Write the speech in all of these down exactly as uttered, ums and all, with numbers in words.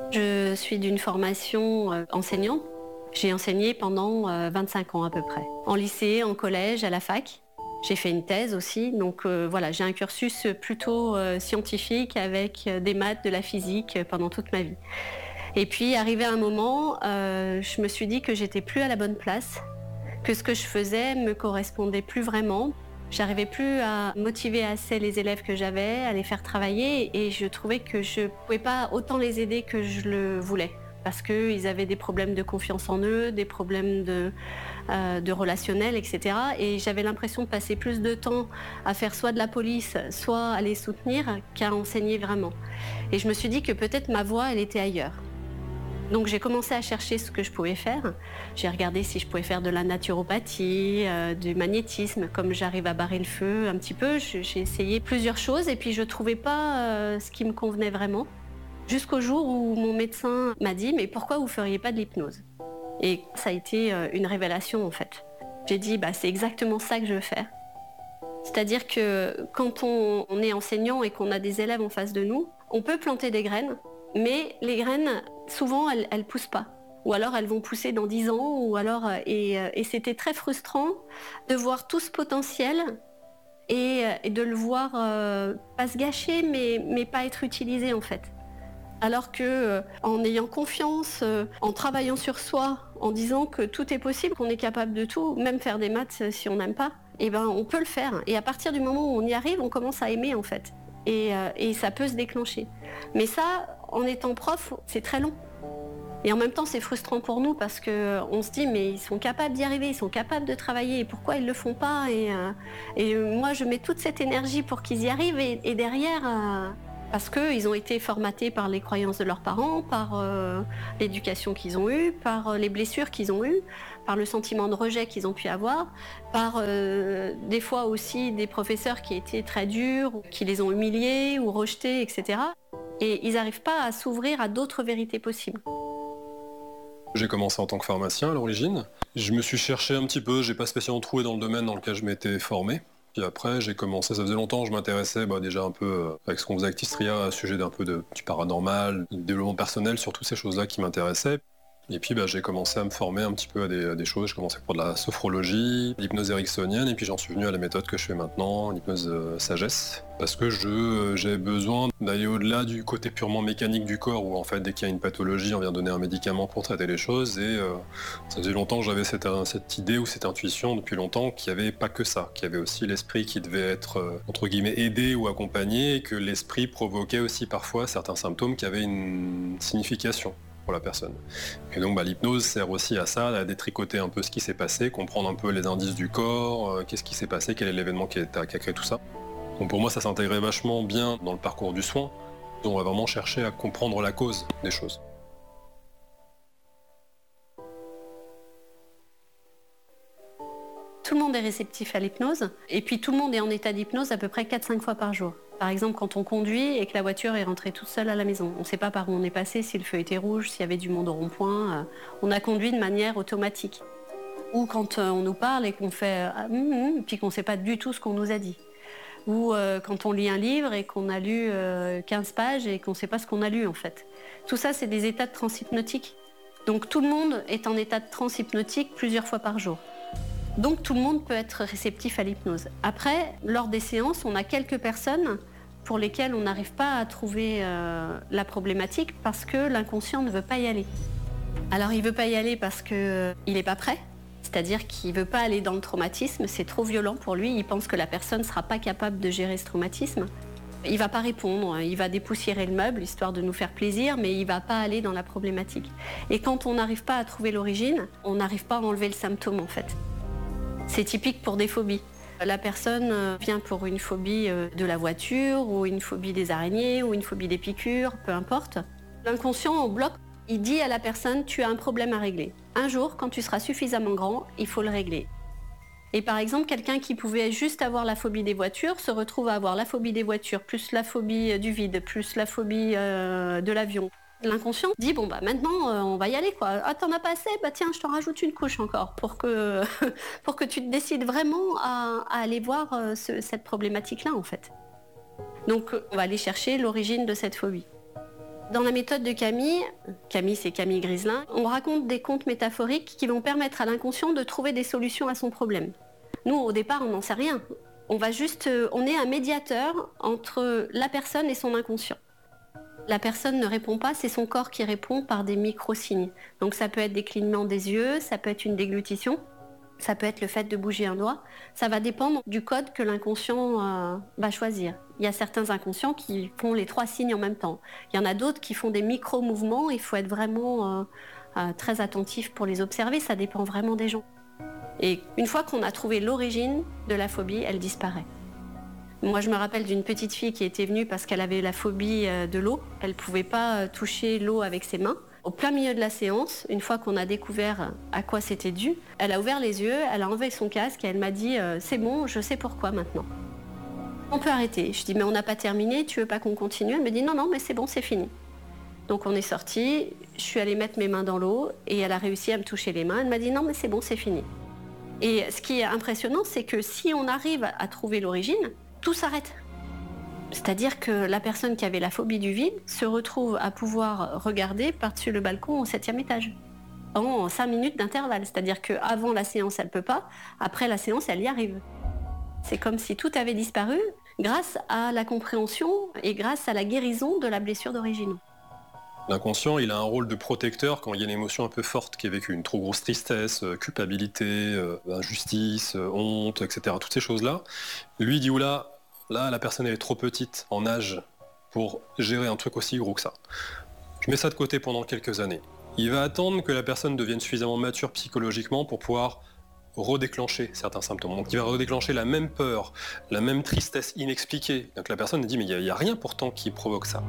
Je suis d'une formation euh, enseignante. J'ai enseigné pendant euh, vingt-cinq ans à peu près. En lycée, en collège, à la fac. J'ai fait une thèse aussi, donc euh, voilà, j'ai un cursus plutôt euh, scientifique avec euh, des maths, de la physique euh, pendant toute ma vie. Et puis, arrivé à un moment, euh, je me suis dit que j'étais plus à la bonne place, que ce que je faisais me correspondait plus vraiment. J'arrivais plus à motiver assez les élèves que j'avais, à les faire travailler, et je trouvais que je pouvais pas autant les aider que je le voulais. Parce qu'ils avaient des problèmes de confiance en eux, des problèmes de, euh, de relationnel, et cetera. Et j'avais l'impression de passer plus de temps à faire soit de la police, soit à les soutenir, qu'à enseigner vraiment. Et je me suis dit que peut-être ma voie, elle était ailleurs. Donc j'ai commencé à chercher ce que je pouvais faire. J'ai regardé si je pouvais faire de la naturopathie, euh, du magnétisme, comme j'arrive à barrer le feu un petit peu. J'ai essayé plusieurs choses et puis je ne trouvais pas euh, ce qui me convenait vraiment. Jusqu'au jour où mon médecin m'a dit « mais pourquoi vous ne feriez pas de l'hypnose ?» Et ça a été euh, une révélation en fait. J'ai dit bah, « c'est exactement ça que je veux faire ». C'est-à-dire que quand on, on est enseignant et qu'on a des élèves en face de nous, on peut planter des graines, mais les graines, souvent, elles ne poussent pas. Ou alors elles vont pousser dans dix ans. Ou alors, et, et c'était très frustrant de voir tout ce potentiel et, et de le voir euh, pas se gâcher, mais, mais pas être utilisé en fait. Alors que euh, en ayant confiance, euh, en travaillant sur soi, en disant que tout est possible, qu'on est capable de tout, même faire des maths euh, si on n'aime pas, eh ben, on peut le faire. Et à partir du moment où on y arrive, on commence à aimer en fait. Et, euh, et ça peut se déclencher. Mais ça, en étant prof, c'est très long. Et en même temps, c'est frustrant pour nous parce qu'on se dit, mais ils sont capables d'y arriver, ils sont capables de travailler, et pourquoi ils ne le font pas et, euh, et moi, je mets toute cette énergie pour qu'ils y arrivent, et, et derrière, euh, parce qu'ils ont été formatés par les croyances de leurs parents, par euh, l'éducation qu'ils ont eue, par euh, les blessures qu'ils ont eues, par le sentiment de rejet qu'ils ont pu avoir, par euh, des fois aussi des professeurs qui étaient très durs, qui les ont humiliés ou rejetés, et cetera. Et ils n'arrivent pas à s'ouvrir à d'autres vérités possibles. J'ai commencé en tant que pharmacien à l'origine. Je me suis cherché un petit peu, j'ai pas spécialement trouvé dans le domaine dans lequel je m'étais formé. Puis après, j'ai commencé, ça faisait longtemps, je m'intéressais bah, déjà un peu euh, avec ce qu'on faisait avec Tistria, à sujet d'un peu de, du paranormal, du développement personnel, surtout ces choses-là qui m'intéressaient. Et puis bah, j'ai commencé à me former un petit peu à des, à des choses. J'ai commencé pour de la sophrologie, l'hypnose ericksonienne, et puis j'en suis venu à la méthode que je fais maintenant, l'hypnose euh, sagesse. Parce que je, euh, j'ai besoin d'aller au-delà du côté purement mécanique du corps, où en fait dès qu'il y a une pathologie, on vient donner un médicament pour traiter les choses. Et euh, ça faisait longtemps que j'avais cette, cette idée ou cette intuition, depuis longtemps, qu'il n'y avait pas que ça, qu'il y avait aussi l'esprit qui devait être, euh, entre guillemets, aidé ou accompagné, et que l'esprit provoquait aussi parfois certains symptômes qui avaient une signification pour la personne. Et donc bah, l'hypnose sert aussi à ça, à détricoter un peu ce qui s'est passé, comprendre un peu les indices du corps, euh, qu'est-ce qui s'est passé, quel est l'événement qui a, qui a créé tout ça. Donc pour moi ça s'intégrait vachement bien dans le parcours du soin. On va vraiment chercher à comprendre la cause des choses. Tout le monde est réceptif à l'hypnose, et puis tout le monde est en état d'hypnose à peu près quatre à cinq fois par jour. Par exemple, quand on conduit et que la voiture est rentrée toute seule à la maison, on ne sait pas par où on est passé, si le feu était rouge, s'il y avait du monde au rond-point, euh, on a conduit de manière automatique. Ou quand euh, on nous parle et qu'on fait ah, hum, hum, puis qu'on ne sait pas du tout ce qu'on nous a dit. Ou euh, quand on lit un livre et qu'on a lu euh, quinze pages et qu'on ne sait pas ce qu'on a lu en fait. Tout ça, c'est des états de transe hypnotique. Donc tout le monde est en état de transe hypnotique plusieurs fois par jour. Donc tout le monde peut être réceptif à l'hypnose. Après, lors des séances, on a quelques personnes pour lesquelles on n'arrive pas à trouver euh, la problématique parce que l'inconscient ne veut pas y aller. Alors il ne veut pas y aller parce qu'il euh, n'est pas prêt, c'est-à-dire qu'il ne veut pas aller dans le traumatisme, c'est trop violent pour lui, il pense que la personne ne sera pas capable de gérer ce traumatisme. Il ne va pas répondre, il va dépoussiérer le meuble, histoire de nous faire plaisir, mais il ne va pas aller dans la problématique. Et quand on n'arrive pas à trouver l'origine, on n'arrive pas à enlever le symptôme en fait. C'est typique pour des phobies. La personne vient pour une phobie de la voiture, ou une phobie des araignées, ou une phobie des piqûres, peu importe. L'inconscient, en bloc, il dit à la personne « tu as un problème à régler. Un jour, quand tu seras suffisamment grand, il faut le régler ». Et par exemple, quelqu'un qui pouvait juste avoir la phobie des voitures se retrouve à avoir la phobie des voitures, plus la phobie du vide, plus la phobie euh, de l'avion. L'inconscient dit bon bah maintenant euh, on va y aller quoi. Ah t'en as pas assez, bah tiens je t'en rajoute une couche encore pour que pour que tu te décides vraiment à, à aller voir euh, ce, cette problématique là en fait. Donc on va aller chercher l'origine de cette phobie. Dans la méthode de Camille, Camille c'est Camille Griselin, on raconte des contes métaphoriques qui vont permettre à l'inconscient de trouver des solutions à son problème. Nous, au départ, on n'en sait rien. On va juste, on est un médiateur entre la personne et son inconscient. La personne ne répond pas, c'est son corps qui répond par des micro-signes. Donc ça peut être des clignements des yeux, ça peut être une déglutition, ça peut être le fait de bouger un doigt. Ça va dépendre du code que l'inconscient euh, va choisir. Il y a certains inconscients qui font les trois signes en même temps. Il y en a d'autres qui font des micro-mouvements. Il faut être vraiment euh, euh, très attentif pour les observer. Ça dépend vraiment des gens. Et une fois qu'on a trouvé l'origine de la phobie, elle disparaît. Moi, je me rappelle d'une petite fille qui était venue parce qu'elle avait la phobie de l'eau. Elle ne pouvait pas toucher l'eau avec ses mains. Au plein milieu de la séance, une fois qu'on a découvert à quoi c'était dû, elle a ouvert les yeux, elle a enlevé son casque et elle m'a dit euh, « c'est bon, je sais pourquoi maintenant ». On peut arrêter. Je dis « mais on n'a pas terminé, tu veux pas qu'on continue ?» Elle me dit « non, non, mais c'est bon, c'est fini ». Donc on est sortis, je suis allée mettre mes mains dans l'eau et elle a réussi à me toucher les mains. Elle m'a dit « non, mais c'est bon, c'est fini ». Et ce qui est impressionnant, c'est que si on arrive à trouver l'origine, tout s'arrête. C'est-à-dire que la personne qui avait la phobie du vide se retrouve à pouvoir regarder par-dessus le balcon au septième étage en cinq minutes d'intervalle. C'est-à-dire qu'avant la séance, elle ne peut pas. Après la séance, elle y arrive. C'est comme si tout avait disparu grâce à la compréhension et grâce à la guérison de la blessure d'origine. L'inconscient, il a un rôle de protecteur quand il y a une émotion un peu forte qui est vécue, une trop grosse tristesse, euh, culpabilité, euh, injustice, euh, honte, et cetera. Toutes ces choses-là. Lui il dit, oula, là, la personne elle est trop petite en âge pour gérer un truc aussi gros que ça. Je mets ça de côté pendant quelques années. Il va attendre que la personne devienne suffisamment mature psychologiquement pour pouvoir redéclencher certains symptômes. Donc il va redéclencher la même peur, la même tristesse inexpliquée. Donc la personne dit, mais il n'y a, a rien pourtant qui provoque ça.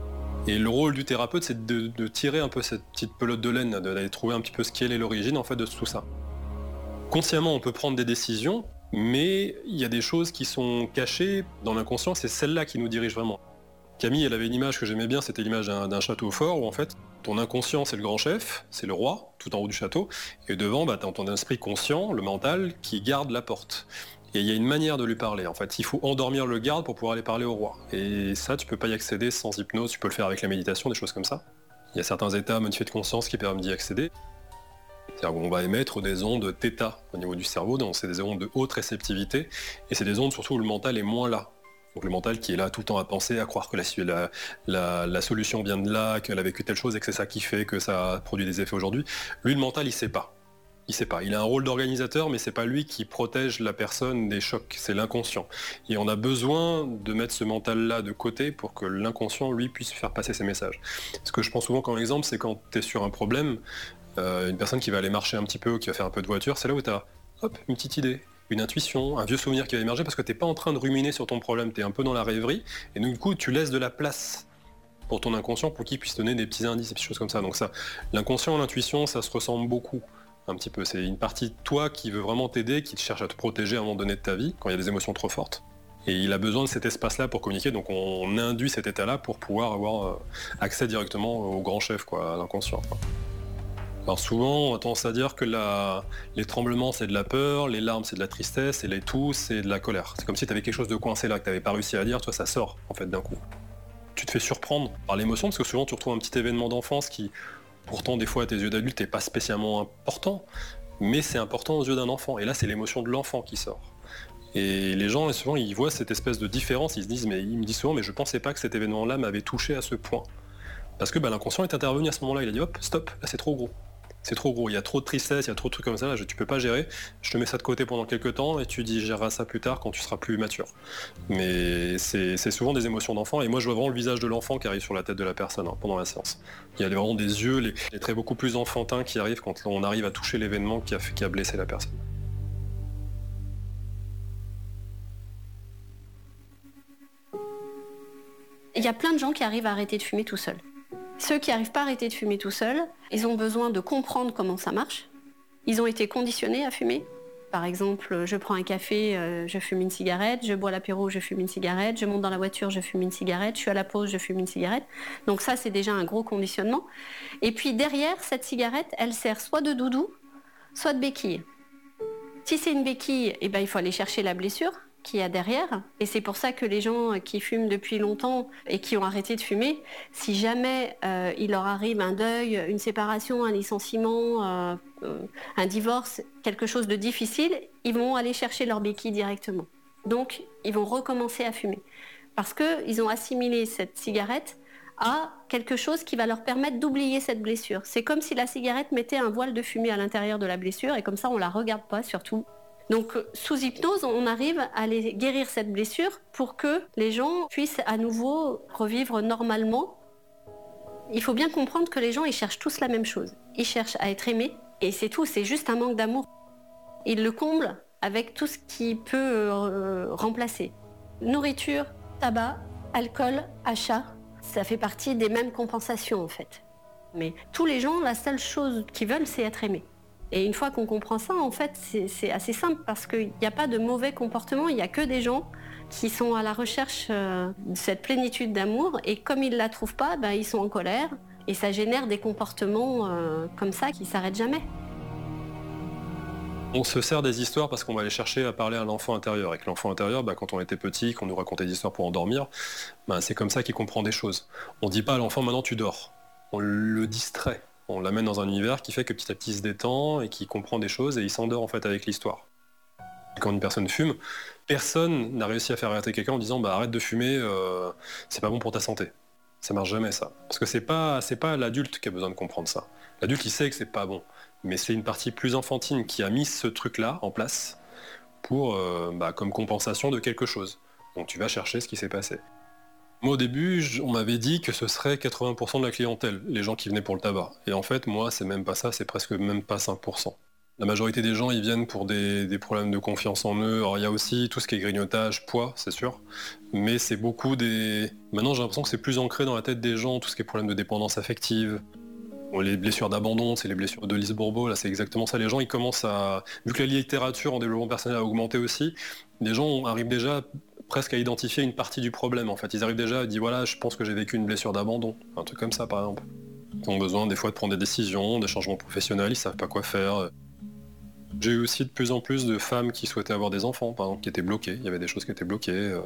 Et le rôle du thérapeute, c'est de, de tirer un peu cette petite pelote de laine, d'aller trouver un petit peu ce qu'est l'origine en fait de tout ça. Consciemment, on peut prendre des décisions, mais il y a des choses qui sont cachées dans l'inconscient, c'est celle-là qui nous dirige vraiment. Camille, elle avait une image que j'aimais bien, c'était l'image d'un, d'un château fort, où en fait, ton inconscient, c'est le grand chef, c'est le roi, tout en haut du château, et devant, bah, t'as ton esprit conscient, le mental, qui garde la porte. Et il y a une manière de lui parler, en fait. Il faut endormir le garde pour pouvoir aller parler au roi. Et ça, tu peux pas y accéder sans hypnose, tu peux le faire avec la méditation, des choses comme ça. Il y a certains états modifiés de conscience qui permettent d'y accéder. C'est-à-dire qu'on va émettre des ondes θ au niveau du cerveau, donc c'est des ondes de haute réceptivité, et c'est des ondes surtout où le mental est moins là. Donc le mental qui est là tout le temps à penser, à croire que la, la, la, la solution vient de là, qu'elle a vécu telle chose et que c'est ça qui fait que ça produit des effets aujourd'hui. Lui, le mental, il sait pas. Il sait pas. Il a un rôle d'organisateur, mais c'est pas lui qui protège la personne des chocs, c'est l'inconscient. Et on a besoin de mettre ce mental-là de côté pour que l'inconscient, lui, puisse faire passer ses messages. Ce que je prends souvent comme exemple, c'est quand tu es sur un problème, euh, une personne qui va aller marcher un petit peu ou qui va faire un peu de voiture, c'est là où tu as, hop, une petite idée, une intuition, un vieux souvenir qui va émerger parce que tu n'es pas en train de ruminer sur ton problème, tu es un peu dans la rêverie, et donc, du coup, tu laisses de la place pour ton inconscient pour qu'il puisse donner des petits indices, des petites choses comme ça. Donc ça, l'inconscient et l'intuition, ça se ressemble beaucoup. Un petit peu, c'est une partie de toi qui veut vraiment t'aider, qui te cherche à te protéger à un moment donné de ta vie, quand il y a des émotions trop fortes. Et il a besoin de cet espace-là pour communiquer, donc on induit cet état-là pour pouvoir avoir accès directement au grand chef, quoi, à l'inconscient, quoi. Alors souvent, on a tendance à dire que la... les tremblements, c'est de la peur, les larmes, c'est de la tristesse, et les toux, c'est de la colère. C'est comme si tu avais quelque chose de coincé là, que tu n'avais pas réussi à dire, toi ça sort, en fait, d'un coup. Tu te fais surprendre par l'émotion, parce que souvent tu retrouves un petit événement d'enfance qui... Pourtant, des fois, à tes yeux d'adulte, n'est pas spécialement important, mais c'est important aux yeux d'un enfant. Et là, c'est l'émotion de l'enfant qui sort. Et les gens, souvent, ils voient cette espèce de différence, ils se disent, mais ils me disent souvent, mais je pensais pas que cet événement-là m'avait touché à ce point. Parce que bah, l'inconscient est intervenu à ce moment-là, il a dit, hop, stop, là c'est trop gros. C'est trop gros, il y a trop de tristesse, il y a trop de trucs comme ça, là je, tu peux pas gérer, je te mets ça de côté pendant quelques temps et tu digéreras ça plus tard quand tu seras plus mature. Mais c'est, c'est souvent des émotions d'enfant, et moi je vois vraiment le visage de l'enfant qui arrive sur la tête de la personne hein, pendant la séance. Il y a vraiment des yeux, les, les traits beaucoup plus enfantins qui arrivent quand on arrive à toucher l'événement qui a, qui a blessé la personne. Il y a plein de gens qui arrivent à arrêter de fumer tout seuls. Ceux qui n'arrivent pas à arrêter de fumer tout seuls, ils ont besoin de comprendre comment ça marche. Ils ont été conditionnés à fumer. Par exemple, je prends un café, euh, je fume une cigarette, je bois l'apéro, je fume une cigarette, je monte dans la voiture, je fume une cigarette, je suis à la pause, je fume une cigarette. Donc ça, c'est déjà un gros conditionnement. Et puis derrière, cette cigarette, elle sert soit de doudou, soit de béquille. Si c'est une béquille, eh ben, il faut aller chercher la blessure. qu'il y a derrière. Et c'est pour ça que les gens qui fument depuis longtemps et qui ont arrêté de fumer, si jamais euh, il leur arrive un deuil, une séparation, un licenciement, euh, euh, un divorce, quelque chose de difficile, ils vont aller chercher leur béquille directement. Donc, ils vont recommencer à fumer. Parce qu'ils ont assimilé cette cigarette à quelque chose qui va leur permettre d'oublier cette blessure. C'est comme si la cigarette mettait un voile de fumée à l'intérieur de la blessure et comme ça, on ne la regarde pas surtout. Donc, sous hypnose, on arrive à les guérir cette blessure pour que les gens puissent à nouveau revivre normalement. Il faut bien comprendre que les gens, ils cherchent tous la même chose. Ils cherchent à être aimés et c'est tout, c'est juste un manque d'amour. Ils le comblent avec tout ce qui peut euh, remplacer. Nourriture, tabac, alcool, achat, ça fait partie des mêmes compensations en fait. Mais tous les gens, la seule chose qu'ils veulent, c'est être aimés. Et une fois qu'on comprend ça, en fait, c'est, c'est assez simple parce qu'il n'y a pas de mauvais comportement, il n'y a que des gens qui sont à la recherche euh, de cette plénitude d'amour et comme ils ne la trouvent pas, ben, ils sont en colère et ça génère des comportements euh, comme ça qui ne s'arrêtent jamais. On se sert des histoires parce qu'on va aller chercher à parler à l'enfant intérieur. Et que l'enfant intérieur, bah, quand on était petit, qu'on nous racontait des histoires pour endormir, bah, c'est comme ça qu'il comprend des choses. On ne dit pas à l'enfant maintenant tu dors. On le distrait. On l'amène dans un univers qui fait que petit à petit il se détend et qu'il comprend des choses et il s'endort en fait avec l'histoire. Quand une personne fume, personne n'a réussi à faire arrêter quelqu'un en disant bah, arrête de fumer, euh, c'est pas bon pour ta santé. Ça marche jamais ça. Parce que c'est pas, c'est pas l'adulte qui a besoin de comprendre ça. L'adulte il sait que c'est pas bon. Mais c'est une partie plus enfantine qui a mis ce truc-là en place pour, euh, bah, comme compensation de quelque chose. Donc tu vas chercher ce qui s'est passé. Moi au début, on m'avait dit que ce serait quatre-vingts pour cent de la clientèle, les gens qui venaient pour le tabac. Et en fait, moi, c'est même pas ça, c'est presque même pas cinq pour cent. La majorité des gens, ils viennent pour des, des problèmes de confiance en eux. Alors il y a aussi tout ce qui est grignotage, poids, c'est sûr. Mais c'est beaucoup des... Maintenant, j'ai l'impression que c'est plus ancré dans la tête des gens, tout ce qui est problème de dépendance affective. Bon, les blessures d'abandon, c'est les blessures de Lise Bourbeau, là c'est exactement ça. Les gens ils commencent à... Vu que la littérature en développement personnel a augmenté aussi, les gens arrivent déjà presque à identifier une partie du problème en fait. Ils arrivent déjà à dire voilà, je pense que j'ai vécu une blessure d'abandon, un truc comme ça par exemple. Ils ont besoin des fois de prendre des décisions, des changements professionnels, ils savent pas quoi faire. J'ai eu aussi de plus en plus de femmes qui souhaitaient avoir des enfants, par exemple, qui étaient bloquées. Il y avait des choses qui étaient bloquées euh,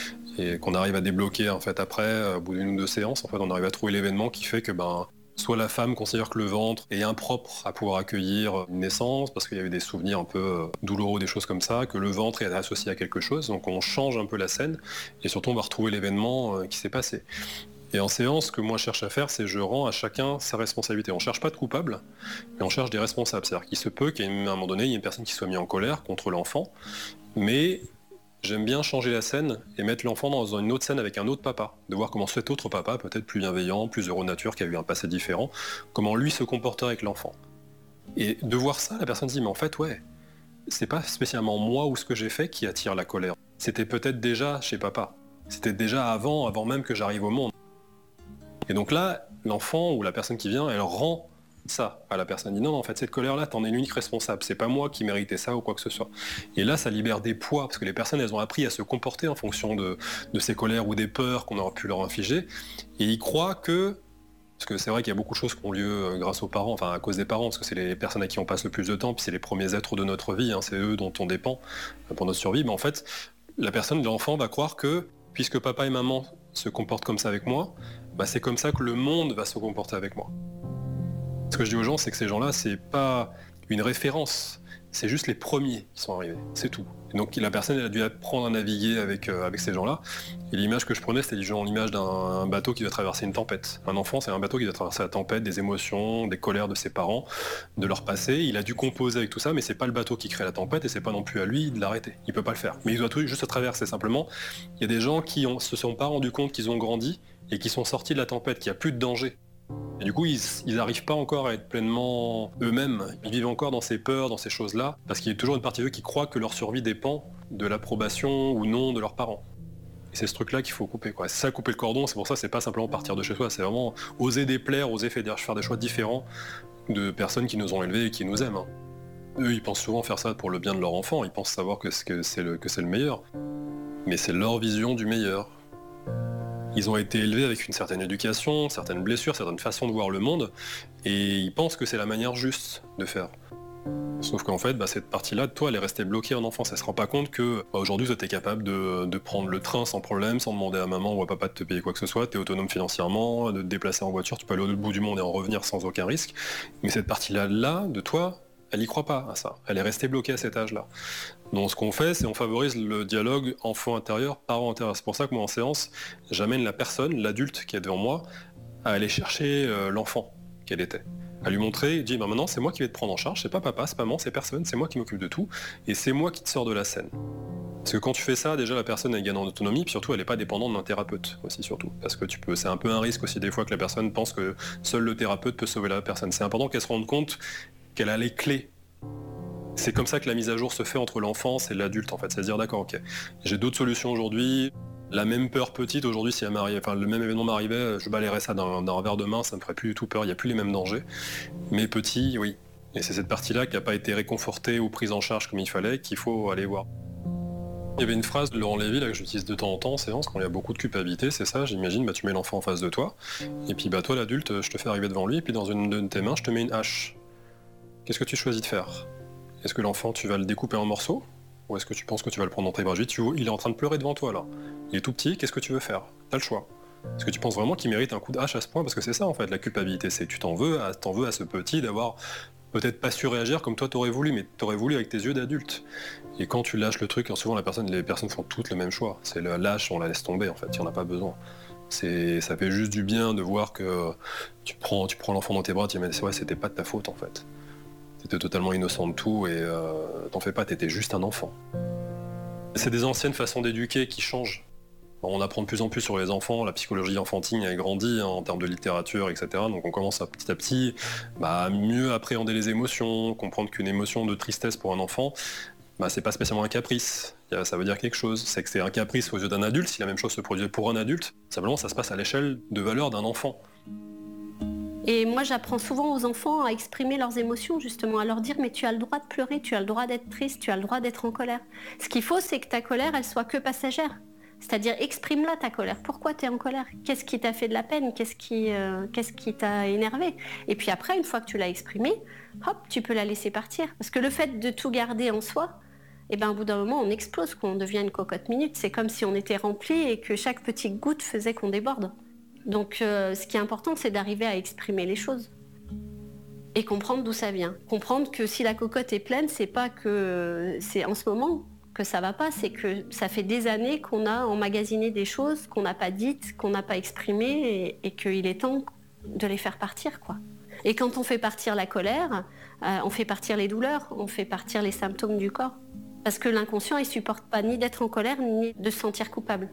et qu'on arrive à débloquer en fait après, au bout d'une ou deux séances, en fait on arrive à trouver l'événement qui fait que ben soit la femme considère que le ventre est impropre à pouvoir accueillir une naissance, parce qu'il y a eu des souvenirs un peu douloureux, des choses comme ça, que le ventre est associé à quelque chose, donc on change un peu la scène, et surtout on va retrouver l'événement qui s'est passé. Et en séance, ce que moi je cherche à faire, c'est je rends à chacun sa responsabilité. On ne cherche pas de coupable, mais on cherche des responsables. C'est-à-dire qu'il se peut qu'à un moment donné, il y ait une personne qui soit mise en colère contre l'enfant, mais j'aime bien changer la scène et mettre l'enfant dans une autre scène avec un autre papa, de voir comment cet autre papa, peut-être plus bienveillant, plus heureux de nature, qui a eu un passé différent, comment lui se comporterait avec l'enfant. Et de voir ça, la personne se dit, mais en fait, ouais, c'est pas spécialement moi ou ce que j'ai fait qui attire la colère. C'était peut-être déjà chez papa. C'était déjà avant, avant même que j'arrive au monde. Et donc là, l'enfant ou la personne qui vient, elle rend ça à la personne. Elle dit non, non, en fait, cette colère-là, t'en es l'unique responsable. C'est pas moi qui méritais ça ou quoi que ce soit. Et là, ça libère des poids, parce que les personnes, elles ont appris à se comporter en fonction de, de ces colères ou des peurs qu'on aurait pu leur infliger. Et ils croient que, parce que c'est vrai qu'il y a beaucoup de choses qui ont lieu grâce aux parents, enfin à cause des parents, parce que c'est les personnes à qui on passe le plus de temps, puis c'est les premiers êtres de notre vie, hein, c'est eux dont on dépend pour notre survie. Mais en fait, la personne, l'enfant, va croire que, puisque papa et maman se comportent comme ça avec moi, bah c'est comme ça que le monde va se comporter avec moi. Ce que je dis aux gens, c'est que ces gens-là, c'est pas une référence, c'est juste les premiers qui sont arrivés, c'est tout. Et donc la personne, elle a dû apprendre à naviguer avec, euh, avec ces gens-là. Et l'image que je prenais, c'était genre l'image d'un bateau qui doit traverser une tempête. Un enfant, c'est un bateau qui doit traverser la tempête, des émotions, des colères de ses parents, de leur passé. Il a dû composer avec tout ça, mais c'est pas le bateau qui crée la tempête et c'est pas non plus à lui de l'arrêter. Il peut pas le faire. Mais il doit tout juste se traverser simplement. Il y a des gens qui ont, se sont pas rendus compte qu'ils ont grandi et qui sont sortis de la tempête, qu'il n'y a plus de danger. Et du coup, ils n'arrivent pas encore à être pleinement eux-mêmes. Ils vivent encore dans ces peurs, dans ces choses-là, parce qu'il y a toujours une partie d'eux qui croit que leur survie dépend de l'approbation ou non de leurs parents. Et c'est ce truc-là qu'il faut couper, quoi. C'est ça, couper le cordon, c'est pour ça, c'est pas simplement partir de chez soi, c'est vraiment oser déplaire, oser faire des choix différents de personnes qui nous ont élevés et qui nous aiment. Hein. Eux, ils pensent souvent faire ça pour le bien de leur enfant, ils pensent savoir que c'est le, que c'est le meilleur. Mais c'est leur vision du meilleur. Ils ont été élevés avec une certaine éducation, certaines blessures, certaines façons de voir le monde, et ils pensent que c'est la manière juste de faire. Sauf qu'en fait, bah, cette partie-là de toi, elle est restée bloquée en enfance. Elle se rend pas compte que bah, aujourd'hui, toi, t'es capable de, de prendre le train sans problème, sans demander à maman ou à papa de te payer quoi que ce soit. T'es autonome financièrement, de te déplacer en voiture, tu peux aller au bout du monde et en revenir sans aucun risque. Mais cette partie-là, là, de toi, elle y croit pas à ça. Elle est restée bloquée à cet âge-là. Donc ce qu'on fait, c'est on favorise le dialogue enfant intérieur, parent intérieur. C'est pour ça que moi, en séance, j'amène la personne, l'adulte qui est devant moi, à aller chercher euh, l'enfant qu'elle était. À lui montrer, il dit bah maintenant c'est moi qui vais te prendre en charge, c'est pas papa, c'est pas maman, c'est personne, c'est moi qui m'occupe de tout, et c'est moi qui te sors de la scène. Parce que quand tu fais ça, déjà la personne elle gagne en autonomie, puis surtout elle n'est pas dépendante d'un thérapeute aussi surtout. Parce que tu peux, c'est un peu un risque aussi des fois que la personne pense que seul le thérapeute peut sauver la personne. C'est important qu'elle se rende compte qu'elle a les clés. C'est comme ça que la mise à jour se fait entre l'enfance et l'adulte en fait. C'est à dire d'accord, ok, j'ai d'autres solutions aujourd'hui. La même peur petite aujourd'hui, si elle m'arrive, enfin, le même événement m'arrivait, je balayerais ça d'un, d'un revers de main, ça me ferait plus du tout peur, il n'y a plus les mêmes dangers. Mais petit, oui. Et c'est cette partie-là qui n'a pas été réconfortée ou prise en charge comme il fallait qu'il faut aller voir. Il y avait une phrase de Laurent Lévy là, que j'utilise de temps en temps en séance, quand il y a beaucoup de culpabilité, c'est ça, j'imagine, bah, tu mets l'enfant en face de toi, et puis bah, toi l'adulte, je te fais arriver devant lui, et puis dans une de tes mains, je te mets une hache. Qu'est-ce que tu choisis de faire ? Est-ce que l'enfant, tu vas le découper en morceaux ? Ou est-ce que tu penses que tu vas le prendre dans tes bras ? Tu, il est en train de pleurer devant toi là. Il est tout petit, qu'est-ce que tu veux faire ? T'as le choix. Est-ce que tu penses vraiment qu'il mérite un coup de hache à ce point ? Parce que c'est ça en fait, la culpabilité, c'est tu t'en veux, à, t'en veux à ce petit d'avoir peut-être pas su réagir comme toi t'aurais voulu, mais t'aurais voulu avec tes yeux d'adulte. Et quand tu lâches le truc, souvent la personne, les personnes font toutes le même choix. C'est le lâche, on la laisse tomber en fait, il n'y en a pas besoin. C'est, ça fait juste du bien de voir que tu prends, tu prends l'enfant dans tes bras, tu dis mais c'est vrai, c'était pas de ta faute en fait. T'étais totalement innocent de tout et euh, t'en fais pas, t'étais juste un enfant. C'est des anciennes façons d'éduquer qui changent. On apprend de plus en plus sur les enfants, la psychologie enfantine a grandi hein, en termes de littérature, et cetera. Donc on commence à petit à petit bah, à mieux appréhender les émotions, comprendre qu'une émotion de tristesse pour un enfant, bah, c'est pas spécialement un caprice. Ça veut dire quelque chose. C'est que c'est un caprice aux yeux d'un adulte, si la même chose se produit pour un adulte, simplement ça se passe à l'échelle de valeur d'un enfant. Et moi, j'apprends souvent aux enfants à exprimer leurs émotions, justement, à leur dire « mais tu as le droit de pleurer, tu as le droit d'être triste, tu as le droit d'être en colère ». Ce qu'il faut, c'est que ta colère, elle soit que passagère. C'est-à-dire, exprime-la ta colère. Pourquoi tu es en colère ? Qu'est-ce qui t'a fait de la peine ? Qu'est-ce qui, euh, qu'est-ce qui t'a énervé ? Et puis après, une fois que tu l'as exprimée, hop, tu peux la laisser partir. Parce que le fait de tout garder en soi, eh ben, au bout d'un moment, on explose, qu'on devient une cocotte minute. C'est comme si on était rempli et que chaque petite goutte faisait qu'on déborde. Donc euh, ce qui est important, c'est d'arriver à exprimer les choses et comprendre d'où ça vient. Comprendre que si la cocotte est pleine, c'est pas que c'est en ce moment que ça va pas, c'est que ça fait des années qu'on a emmagasiné des choses qu'on n'a pas dites, qu'on n'a pas exprimées et, et qu'il est temps de les faire partir, quoi. Et quand on fait partir la colère, euh, on fait partir les douleurs, on fait partir les symptômes du corps. Parce que l'inconscient, il supporte pas ni d'être en colère, ni de se sentir coupable.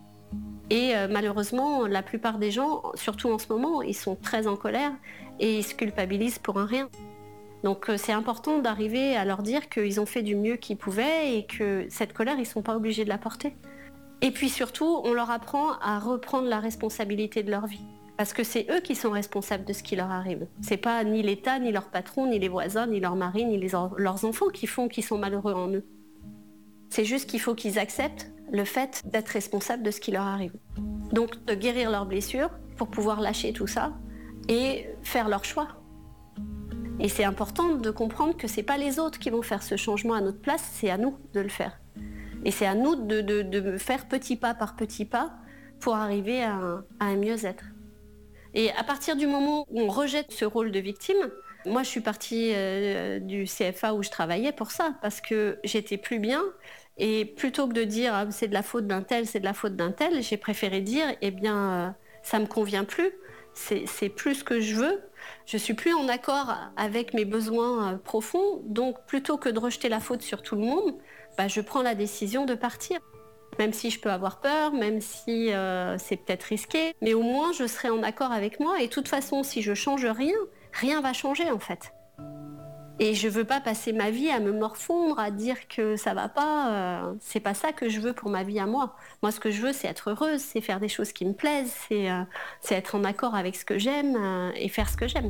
Et euh, malheureusement, la plupart des gens, surtout en ce moment, ils sont très en colère et ils se culpabilisent pour un rien. Donc euh, c'est important d'arriver à leur dire qu'ils ont fait du mieux qu'ils pouvaient et que cette colère, ils ne sont pas obligés de la porter. Et puis surtout, on leur apprend à reprendre la responsabilité de leur vie. Parce que c'est eux qui sont responsables de ce qui leur arrive. C'est pas ni l'État, ni leur patron, ni les voisins, ni leur mari, ni les or- leurs enfants qui font qu'ils sont malheureux en eux. C'est juste qu'il faut qu'ils acceptent le fait d'être responsables de ce qui leur arrive. Donc de guérir leurs blessures pour pouvoir lâcher tout ça et faire leur choix. Et c'est important de comprendre que c'est pas les autres qui vont faire ce changement à notre place, c'est à nous de le faire. Et c'est à nous de, de, de faire petit pas par petit pas pour arriver à un, à un mieux-être. Et à partir du moment où on rejette ce rôle de victime, moi je suis partie euh, du C F A où je travaillais pour ça, parce que j'étais plus bien. Et plutôt que de dire ah, c'est de la faute d'un tel, c'est de la faute d'un tel, j'ai préféré dire eh bien euh, ça me convient plus, c'est, c'est plus ce que je veux, je suis plus en accord avec mes besoins euh, profonds, donc plutôt que de rejeter la faute sur tout le monde, bah, je prends la décision de partir. Même si je peux avoir peur, même si euh, c'est peut-être risqué, mais au moins je serai en accord avec moi et de toute façon si je change rien, rien va changer en fait. Et je veux pas passer ma vie à me morfondre, à dire que ça va pas. Euh, c'est pas ça que je veux pour ma vie à moi. Moi, ce que je veux, c'est être heureuse, c'est faire des choses qui me plaisent, c'est, euh, c'est être en accord avec ce que j'aime euh, et faire ce que j'aime.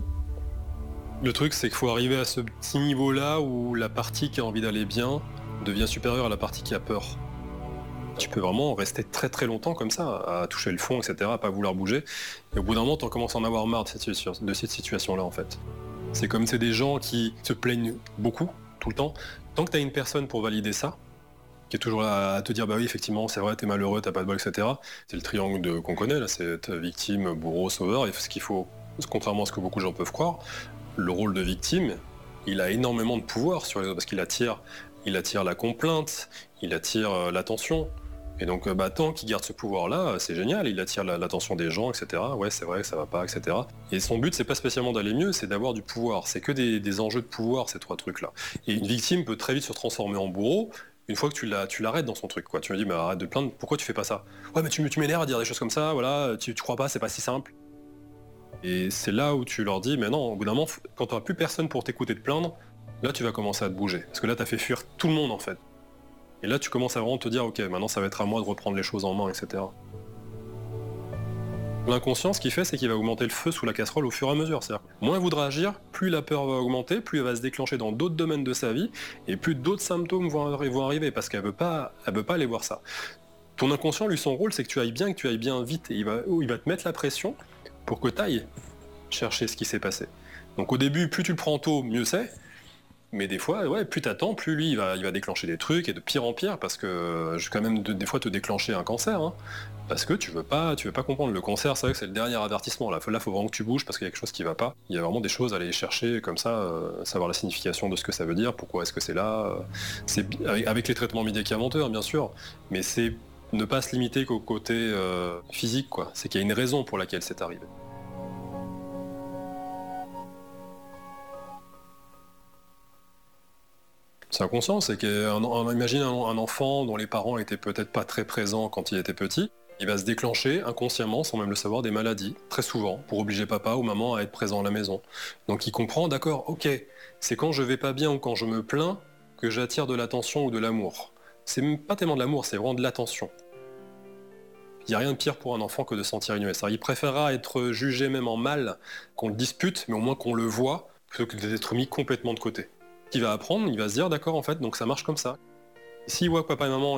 Le truc, c'est qu'il faut arriver à ce petit niveau-là où la partie qui a envie d'aller bien devient supérieure à la partie qui a peur. Tu peux vraiment rester très très longtemps comme ça, à toucher le fond, et cetera, à pas vouloir bouger. Et au bout d'un moment, tu commences à en avoir marre de cette, situa- de cette situation-là, en fait. C'est comme c'est des gens qui se plaignent beaucoup, tout le temps. Tant que tu as une personne pour valider ça, qui est toujours là à te dire bah oui effectivement c'est vrai t'es malheureux, t'as pas de bol, et cetera. C'est le triangle de, qu'on connaît là, c'est victime, bourreau, sauveur, et ce qu'il faut, contrairement à ce que beaucoup de gens peuvent croire, le rôle de victime, il a énormément de pouvoir sur les autres, parce qu'il attire, il attire la complainte, il attire euh, l'attention. Et donc bah, tant qu'il garde ce pouvoir-là, c'est génial, il attire la, l'attention des gens, et cetera. Ouais, c'est vrai que ça va pas, et cetera. Et son but, c'est pas spécialement d'aller mieux, c'est d'avoir du pouvoir. C'est que des, des enjeux de pouvoir, ces trois trucs-là. Et une victime peut très vite se transformer en bourreau, une fois que tu, la, tu l'arrêtes dans son truc, quoi. Tu me dis, mais arrête de te plaindre, pourquoi tu fais pas ça? Ouais, mais tu, tu m'énerves à dire des choses comme ça, voilà, tu, tu crois pas, c'est pas si simple. Et c'est là où tu leur dis, mais non, au bout d'un moment, quand t'auras plus personne pour t'écouter te plaindre, là tu vas commencer à te bouger. Parce que là, t'as fait fuir tout le monde, en fait. Et là, tu commences à vraiment te dire, ok, maintenant ça va être à moi de reprendre les choses en main, et cetera. L'inconscient, ce qu'il fait, c'est qu'il va augmenter le feu sous la casserole au fur et à mesure. C'est-à-dire, moins il voudra agir, plus la peur va augmenter, plus elle va se déclencher dans d'autres domaines de sa vie, et plus d'autres symptômes vont, vont arriver, parce qu'elle veut pas, elle veut pas aller voir ça. Ton inconscient, lui, son rôle, c'est que tu ailles bien, que tu ailles bien vite, et il va, il va te mettre la pression pour que tu ailles chercher ce qui s'est passé. Donc au début, plus tu le prends tôt, mieux c'est. Mais des fois, ouais, plus t'attends, plus lui, il va, il va déclencher des trucs, et de pire en pire, parce que je vais quand même de, des fois te déclencher un cancer, hein, parce que tu veux pas, tu veux pas comprendre. Le cancer, c'est vrai que c'est le dernier avertissement. Là, là, faut vraiment que tu bouges, parce qu'il y a quelque chose qui va pas. Il y a vraiment des choses à aller chercher comme ça, euh, savoir la signification de ce que ça veut dire, pourquoi est-ce que c'est là. Euh, c'est avec, avec les traitements médicamenteux, hein, bien sûr, mais c'est ne pas se limiter qu'au côté euh, physique, quoi. C'est qu'il y a une raison pour laquelle c'est arrivé. C'est inconscient, c'est qu'on imagine un, un enfant dont les parents étaient peut-être pas très présents quand il était petit, il va se déclencher inconsciemment, sans même le savoir, des maladies, très souvent, pour obliger papa ou maman à être présent à la maison. Donc il comprend, d'accord, ok, c'est quand je vais pas bien ou quand je me plains que j'attire de l'attention ou de l'amour. C'est même pas tellement de l'amour, c'est vraiment de l'attention. Il n'y a rien de pire pour un enfant que de se sentir ignoré. Il préférera être jugé même en mal, qu'on le dispute, mais au moins qu'on le voit, plutôt que d'être mis complètement de côté. Il va apprendre, il va se dire d'accord en fait, donc ça marche comme ça. S'il voit que papa et maman